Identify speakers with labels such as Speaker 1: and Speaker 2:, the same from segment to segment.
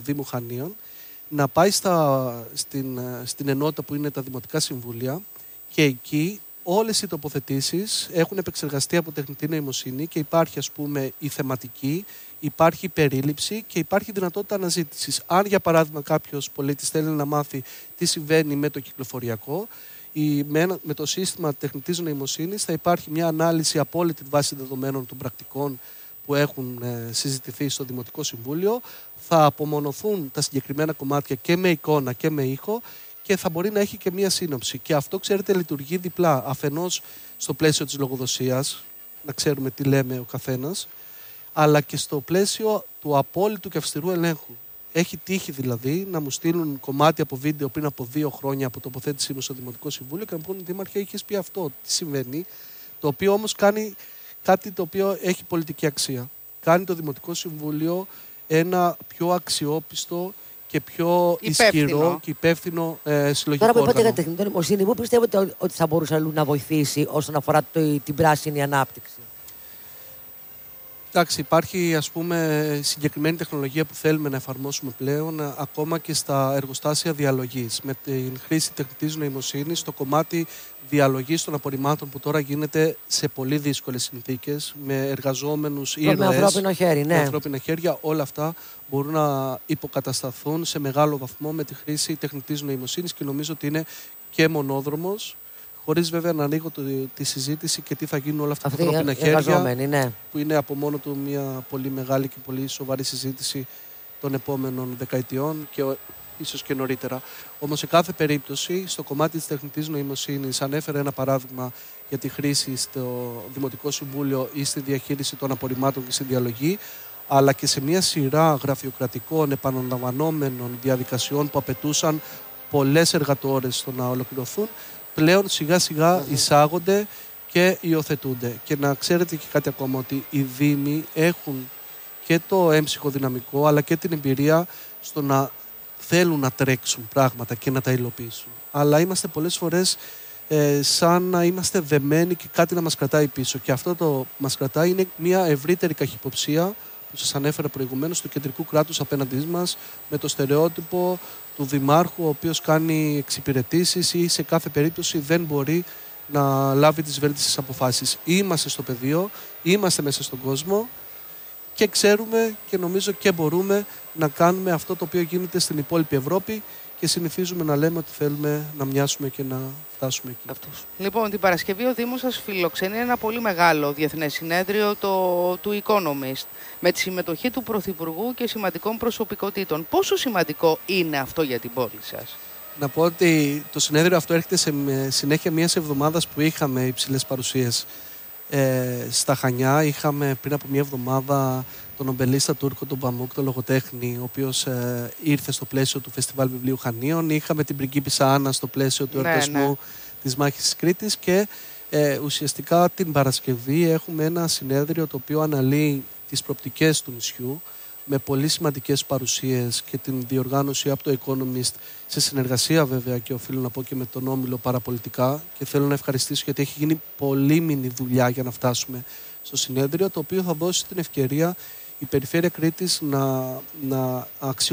Speaker 1: Δήμου Χανίων, να πάει στην ενότητα που είναι τα Δημοτικά Συμβούλια και εκεί όλες οι τοποθετήσεις έχουν επεξεργαστεί από τεχνητή νοημοσύνη και υπάρχει, ας πούμε, η θεματική, υπάρχει η περίληψη και υπάρχει δυνατότητα αναζήτησης. Αν, για παράδειγμα, κάποιος πολίτης θέλει να μάθει τι συμβαίνει με το κυκλοφοριακό, με το σύστημα τεχνητής νοημοσύνης θα υπάρχει μια ανάλυση απόλυτη βάση δεδομένων των πρακτικών που έχουν συζητηθεί στο Δημοτικό Συμβούλιο, θα απομονωθούν τα συγκεκριμένα κομμάτια και με εικόνα και με ήχο και θα μπορεί να έχει και μία σύνοψη. Και αυτό, ξέρετε, λειτουργεί διπλά. Αφενός στο πλαίσιο της λογοδοσίας, να ξέρουμε τι λέμε ο καθένας, αλλά και στο πλαίσιο του απόλυτου και αυστηρού ελέγχου. Έχει τύχει δηλαδή να μου στείλουν κομμάτι από βίντεο πριν από 2 χρόνια από τοποθέτησή μου στο Δημοτικό Συμβούλιο και να μου πούνε, Δήμαρχε, είχες πει αυτό, τι συμβαίνει, το οποίο όμως κάνει κάτι το οποίο έχει πολιτική αξία. Κάνει το Δημοτικό Συμβούλιο ένα πιο αξιόπιστο και πιο ισχυρό και υπεύθυνο συλλογικό
Speaker 2: Τώρα που είπατε
Speaker 1: όργανο.
Speaker 2: για τεχνητή νοημοσύνη, πού πιστεύετε ότι θα μπορούσε αλλού να βοηθήσει όσον αφορά την πράσινη ανάπτυξη?
Speaker 1: Εντάξει, υπάρχει, ας πούμε, συγκεκριμένη τεχνολογία που θέλουμε να εφαρμόσουμε πλέον ακόμα και στα εργοστάσια διαλογής. Με την χρήση τεχνητής νοημοσύνης, στο κομμάτι διαλογής των απορριμμάτων που τώρα γίνεται σε πολύ δύσκολες συνθήκες, με εργαζόμενους ήρωες,
Speaker 2: με ανθρώπινο χέρι, ναι.
Speaker 1: με ανθρώπινα χέρια, όλα αυτά μπορούν να υποκατασταθούν σε μεγάλο βαθμό με τη χρήση τεχνητής νοημοσύνης και νομίζω ότι είναι και μονόδρομος. Χωρίς βέβαια να ανοίγω τη συζήτηση και τι θα γίνουν όλα αυτά τα ανθρώπινα χέρια,
Speaker 2: ναι.
Speaker 1: που είναι από μόνο του μια πολύ μεγάλη και πολύ σοβαρή συζήτηση των επόμενων δεκαετιών και ίσως και νωρίτερα. Όμως σε κάθε περίπτωση, στο κομμάτι της τεχνητής νοημοσύνης, ανέφερε ένα παράδειγμα για τη χρήση στο Δημοτικό Συμβούλιο ή στη διαχείριση των απορριμμάτων και στη διαλογή, αλλά και σε μια σειρά γραφειοκρατικών επαναλαμβανόμενων διαδικασιών που απαιτούσαν πολλές εργατόρες στο να ολοκληρωθούν, πλέον σιγά σιγά εισάγονται και υιοθετούνται. Και να ξέρετε και κάτι ακόμα, ότι οι Δήμοι έχουν και το έμψυχο δυναμικό αλλά και την εμπειρία στο να θέλουν να τρέξουν πράγματα και να τα υλοποιήσουν. Αλλά είμαστε πολλές φορές σαν να είμαστε δεμένοι και κάτι να μας κρατάει πίσω. Και αυτό το μας κρατάει είναι μια ευρύτερη καχυποψία που σας ανέφερα προηγουμένως του κεντρικού κράτους απέναντί μας, με το στερεότυπο του Δημάρχου, ο οποίος κάνει εξυπηρετήσεις ή σε κάθε περίπτωση δεν μπορεί να λάβει τις βέλτιστες αποφάσεις. Είμαστε στο πεδίο, είμαστε μέσα στον κόσμο και ξέρουμε και νομίζω και μπορούμε να κάνουμε αυτό το οποίο γίνεται στην υπόλοιπη Ευρώπη και συνηθίζουμε να λέμε ότι θέλουμε να μοιάσουμε και να φτάσουμε εκεί.
Speaker 3: Λοιπόν, την Παρασκευή ο Δήμος σας φιλοξενεί ένα πολύ μεγάλο διεθνές συνέδριο, του Economist, με τη συμμετοχή του Πρωθυπουργού και σημαντικών προσωπικότητων. Πόσο σημαντικό είναι αυτό για την πόλη σας?
Speaker 1: Να πω ότι το συνέδριο αυτό έρχεται σε συνέχεια μιας εβδομάδας που είχαμε υψηλές παρουσίες στα Χανιά. Είχαμε πριν από μια εβδομάδα τον ομπελίστα Τούρκο, τον Παμούκ, τον λογοτέχνη, ο οποίος ήρθε στο πλαίσιο του Φεστιβάλ Βιβλίου Χανίων. Είχαμε την πριγκίπισσα Άννα στο πλαίσιο του εορτασμού της Μάχης της Κρήτης και ουσιαστικά την Παρασκευή έχουμε ένα συνέδριο το οποίο αναλύει τις προοπτικές του νησιού με πολύ σημαντικές παρουσίες και την διοργάνωση από το Economist σε συνεργασία βέβαια και οφείλω να πω και με τον Όμιλο παραπολιτικά και θέλω να ευχαριστήσω γιατί έχει γίνει πολύμηνη δουλειά για να φτάσουμε στο συνέδριο, το οποίο θα δώσει την ευκαιρία η Περιφέρεια Κρήτης να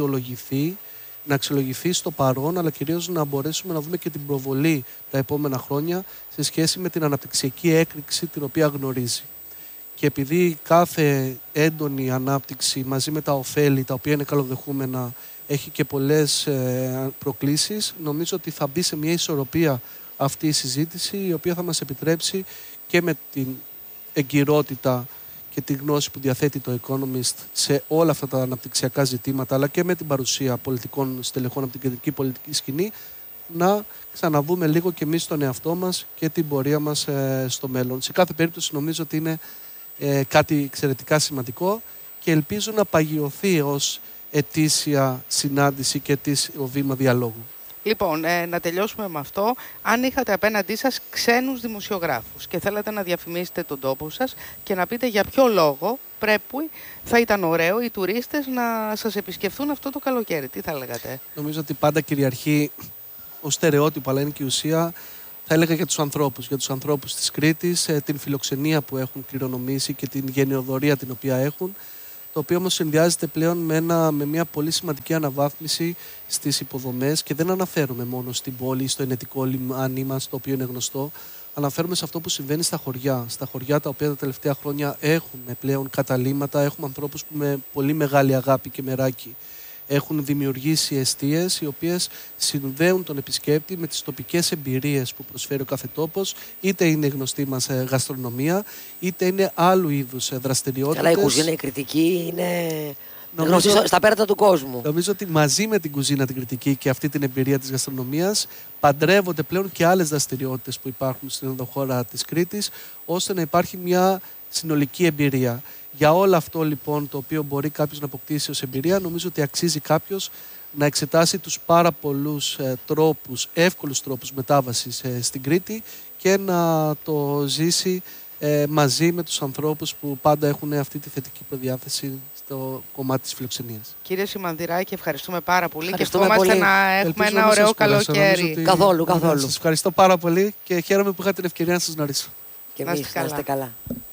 Speaker 1: αξιολογηθεί στο παρόν, αλλά κυρίως να μπορέσουμε να δούμε και την προβολή τα επόμενα χρόνια σε σχέση με την αναπτυξιακή έκρηξη την οποία γνωρίζει. Και επειδή κάθε έντονη ανάπτυξη μαζί με τα ωφέλη, τα οποία είναι καλοδεχούμενα, έχει και πολλές προκλήσεις, νομίζω ότι θα μπει σε μια ισορροπία αυτή η συζήτηση, η οποία θα μας επιτρέψει και με την εγκυρότητα και τη γνώση που διαθέτει το Economist σε όλα αυτά τα αναπτυξιακά ζητήματα, αλλά και με την παρουσία πολιτικών στελεχών από την κεντρική πολιτική σκηνή, να ξαναδούμε λίγο και εμείς τον εαυτό μας και την πορεία μας στο μέλλον. Σε κάθε περίπτωση νομίζω ότι είναι κάτι εξαιρετικά σημαντικό και ελπίζω να παγιωθεί ως ετήσια συνάντηση και ετήσιο βήμα διαλόγου.
Speaker 3: Λοιπόν, να τελειώσουμε με αυτό. Αν είχατε απέναντί σας ξένους δημοσιογράφους και θέλατε να διαφημίσετε τον τόπο σας και να πείτε για ποιο λόγο θα ήταν ωραίο οι τουρίστες να σας επισκεφθούν αυτό το καλοκαίρι, τι θα λέγατε?
Speaker 1: Νομίζω ότι πάντα κυριαρχεί ο στερεότυπο, αλλά είναι και η ουσία. Θα έλεγα για τους ανθρώπους της Κρήτης, την φιλοξενία που έχουν κληρονομήσει και την γενεοδορία την οποία έχουν, το οποίο όμως συνδυάζεται πλέον με μια πολύ σημαντική αναβάθμιση στις υποδομές και δεν αναφέρομαι μόνο στην πόλη, στο ενετικό λιμάνι μας, το οποίο είναι γνωστό. Αναφέρομαι σε αυτό που συμβαίνει στα χωριά. Στα χωριά τα οποία τα τελευταία χρόνια έχουμε πλέον καταλύματα, έχουμε ανθρώπους που με πολύ μεγάλη αγάπη και μεράκι έχουν δημιουργήσει εστίες οι οποίες συνδέουν τον επισκέπτη με τις τοπικές εμπειρίες που προσφέρει ο κάθε τόπος, είτε είναι γνωστή μας γαστρονομία, είτε είναι άλλου είδους δραστηριότητες.
Speaker 2: Καλά, η κουζίνα, η κριτική είναι γνωστή στα πέρατα του κόσμου.
Speaker 1: Νομίζω ότι μαζί με την κουζίνα, την κριτική και αυτή την εμπειρία της γαστρονομίας παντρεύονται πλέον και άλλες δραστηριότητες που υπάρχουν στην ενδοχώρα της Κρήτης, ώστε να υπάρχει μια συνολική εμπειρία. Για όλο αυτό λοιπόν το οποίο μπορεί κάποιος να αποκτήσει ως εμπειρία, νομίζω ότι αξίζει κάποιος να εξετάσει τους πάρα πολλούς τρόπους, εύκολους τρόπους μετάβασης στην Κρήτη και να το ζήσει μαζί με τους ανθρώπους που πάντα έχουν αυτή τη θετική προδιάθεση στο κομμάτι της φιλοξενίας.
Speaker 3: Κύριε Σιμανδυράκη, ευχαριστούμε πάρα πολύ και
Speaker 2: Ευχαριστούμε
Speaker 3: ευχόμαστε
Speaker 2: πολύ.
Speaker 3: να έχουμε ένα ωραίο καλοκαίρι.
Speaker 2: Καθόλου.
Speaker 1: Σας ευχαριστώ πάρα πολύ και χαίρομαι που είχα την ευκαιρία να σας γνωρίσω.
Speaker 2: Και εμείς να είστε καλά.